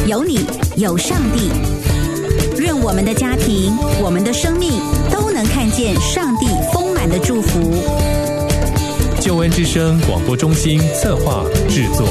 有你，有上帝。愿我们的家庭，我们的生命都能看见上帝丰满的祝福。 救恩之声广播中心策划制作。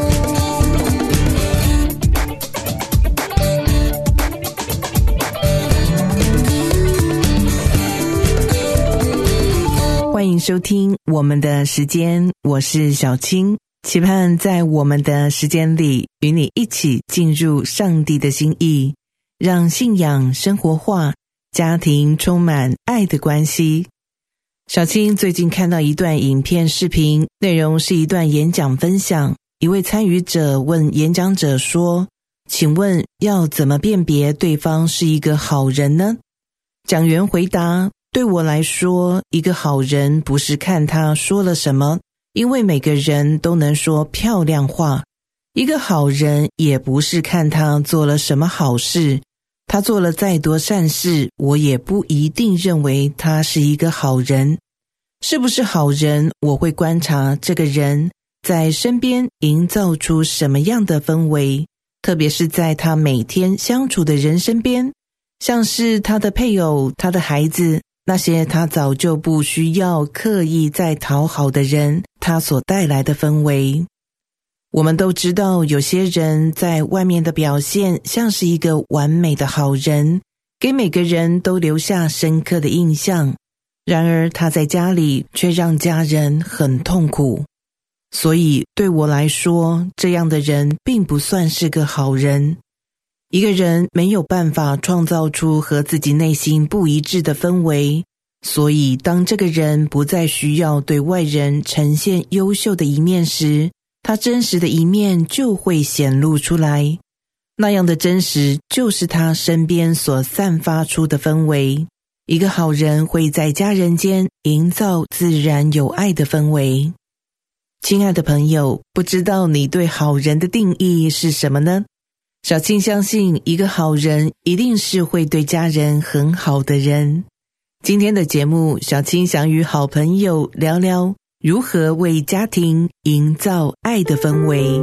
欢迎收听我们的时间，我是小青，期盼在我们的时间里与你一起进入上帝的心意，让信仰生活化，家庭充满爱的关系。小青最近看到一段影片视频，内容是一段演讲分享。一位参与者问演讲者说，请问要怎么辨别对方是一个好人呢？讲员回答，对我来说，一个好人不是看他说了什么，因为每个人都能说漂亮话。一个好人也不是看他做了什么好事，他做了再多善事，我也不一定认为他是一个好人。是不是好人，我会观察这个人在身边营造出什么样的氛围，特别是在他每天相处的人身边，像是他的配偶、他的孩子，那些他早就不需要刻意在讨好的人，他所带来的氛围。我们都知道，有些人在外面的表现像是一个完美的好人，给每个人都留下深刻的印象。然而他在家里却让家人很痛苦。所以对我来说，这样的人并不算是个好人。一个人没有办法创造出和自己内心不一致的氛围，所以当这个人不再需要对外人呈现优秀的一面时，他真实的一面就会显露出来。那样的真实就是他身边所散发出的氛围。一个好人会在家人间营造自然有爱的氛围。亲爱的朋友，不知道你对好人的定义是什么呢？小青相信，一个好人一定是会对家人很好的人。今天的节目，小青想与好朋友聊聊如何为家庭营造爱的氛围。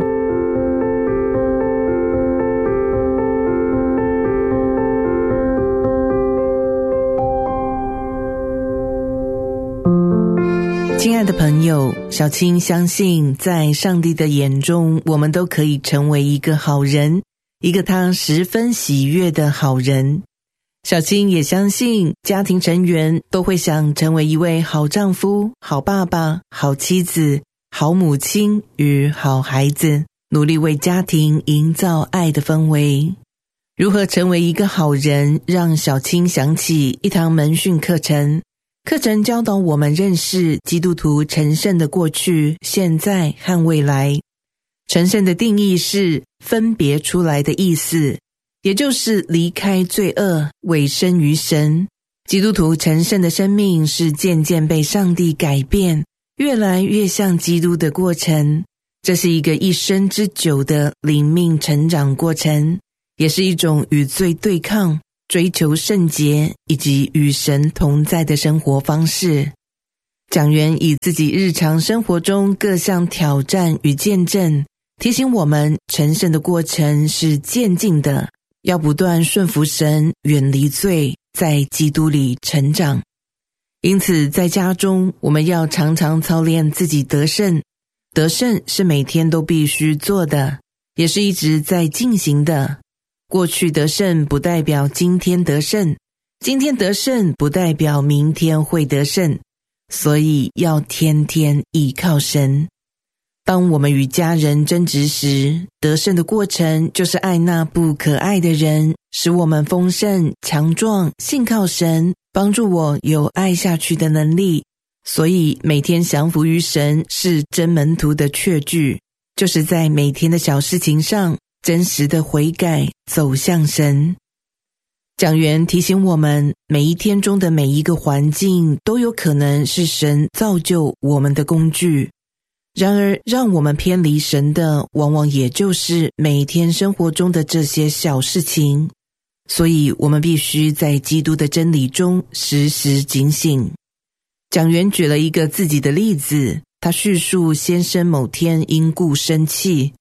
亲爱的朋友，小青相信，在上帝的眼中，我们都可以成为一个好人，一个他十分喜悦的好人。小青也相信，家庭成员都会想成为一位好丈夫、好爸爸、好妻子、好母亲与好孩子，努力为家庭营造爱的氛围。如何成为一个好人，让小青想起一堂门训课程。课程教导我们认识基督徒成圣的过去、现在和未来。成圣的定义是分别出来的意思，也就是离开罪恶，委身于神。基督徒成圣的生命是渐渐被上帝改变，越来越像基督的过程。这是一个一生之久的灵命成长过程，也是一种与罪对抗、追求圣洁以及与神同在的生活方式。讲员以自己日常生活中各项挑战与见证，提醒我们成圣的过程是渐进的，要不断顺服神，远离罪，在基督里成长。因此在家中，我们要常常操练自己得胜。得胜是每天都必须做的，也是一直在进行的。过去得胜不代表今天得胜，今天得胜不代表明天会得胜，所以要天天依靠神。当我们与家人争执时，得胜的过程就是爱那不可爱的人，使我们丰盛、强壮，信靠神，帮助我有爱下去的能力。所以每天降服于神是真门徒的确据，就是在每天的小事情上真实的悔改，走向神。讲员提醒我们，每一天中的每一个环境都有可能是神造就我们的工具。然而让我们偏离神的，往往也就是每天生活中的这些小事情。所以我们必须在基督的真理中时时警醒。讲员举了一个自己的例子，他叙述先生某天因故生气，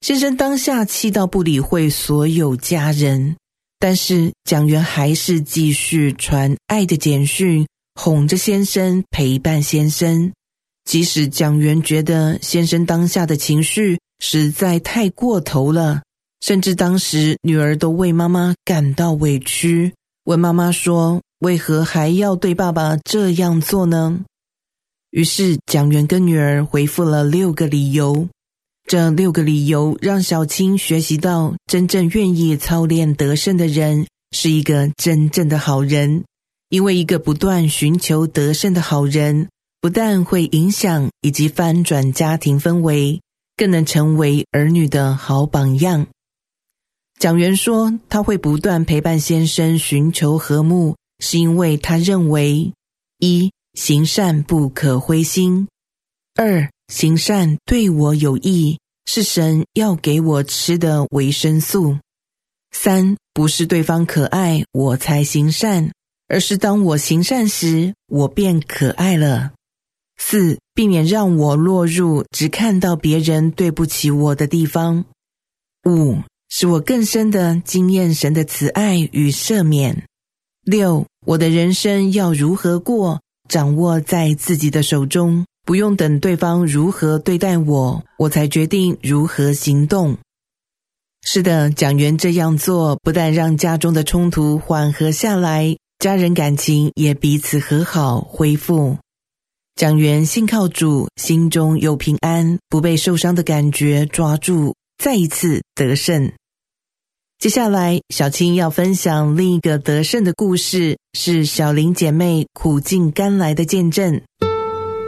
先生当下气到不理会所有家人，但是蒋元还是继续传爱的简讯，哄着先生，陪伴先生。即使蒋元觉得先生当下的情绪实在太过头了，甚至当时女儿都为妈妈感到委屈，问妈妈说，为何还要对爸爸这样做呢？于是蒋元跟女儿回复了6个理由。这6个理由让小青学习到，真正愿意操练得胜的人是一个真正的好人，因为一个不断寻求得胜的好人，不但会影响以及翻转家庭氛围，更能成为儿女的好榜样。蒋元说，他会不断陪伴先生寻求和睦，是因为他认为：1. 行善不可灰心； 2. 行善对我有益，是神要给我吃的维生素； 3. 不是对方可爱我才行善，而是当我行善时，我便可爱了； 4. 避免让我落入只看到别人对不起我的地方； 5. 使我更深地经验神的慈爱与赦免； 6. 我的人生要如何过，掌握在自己的手中，不用等对方如何对待我，我才决定如何行动。是的，蒋元这样做不但让家中的冲突缓和下来，家人感情也彼此和好恢复。蒋元信靠主，心中有平安，不被受伤的感觉抓住，再一次得胜。接下来小青要分享另一个得胜的故事，是小玲姐妹苦尽甘来的见证。